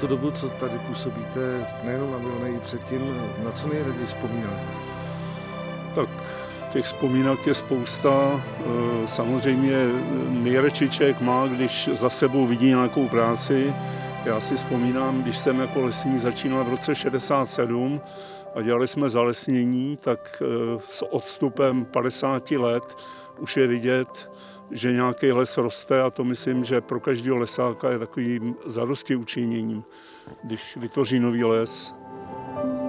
tu dobu, co tady působíte, nejenom na Miloně, i předtím, na co nejraději vzpomínáte? Tak těch vzpomínek je spousta. Samozřejmě nejradši člověk má, když za sebou vidí nějakou práci. Já si vzpomínám, když jsem jako lesník začínal v roce 67 a dělali jsme zalesnění, tak s odstupem 50 let už je vidět, že nějaký les roste, a to myslím, že pro každého lesáka je takovým zadosti učiněním, když vytvoří nový les.